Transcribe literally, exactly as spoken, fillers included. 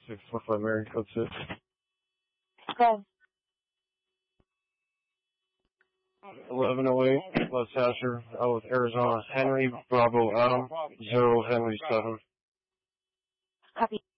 six four five Mary, code six. Go. eleven oh eight, West Asher, out with Arizona. Henry, Bravo, Adam, zero, Henry, seven. Copy.